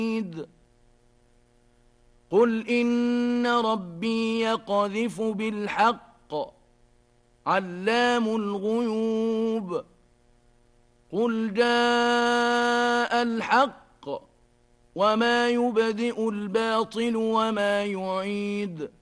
قل إن ربي يقذف بالحق علام الغيوب قل جاء الحق وما يبدئ الباطل وما يعيد